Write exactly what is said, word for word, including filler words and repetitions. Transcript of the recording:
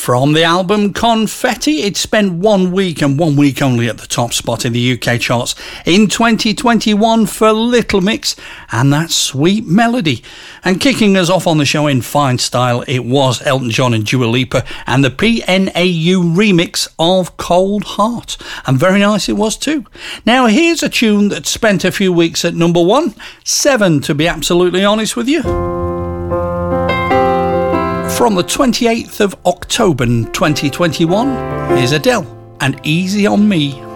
From the album Confetti, it spent one week and one week only at the top spot in the U K charts in twenty twenty-one for Little Mix and That Sweet Melody. And kicking us off on the show in fine style, it was Elton John and Dua Lipa and the P N A U remix of Cold Heart. And very nice it was too. Now here's a tune that spent a few weeks at number one, seven to be absolutely honest with you. From the twenty-eighth of October twenty twenty-one, here's Adele and Easy on Me.